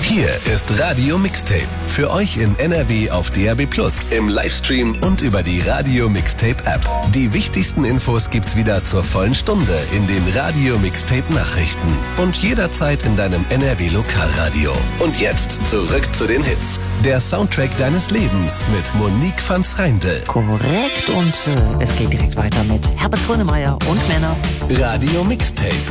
Hier ist Radio Mixtape. Für euch in NRW auf DAB+, im Livestream und über die Radio Mixtape App. Die wichtigsten Infos gibt's wieder zur vollen Stunde in den Radio Mixtape Nachrichten. Und jederzeit in deinem NRW Lokalradio. Und jetzt zurück zu den Hits. Der Soundtrack deines Lebens mit Monique van 's Reindl. Korrekt, und es geht direkt weiter mit Herbert Grönemeyer und Männer. Radio Mixtape.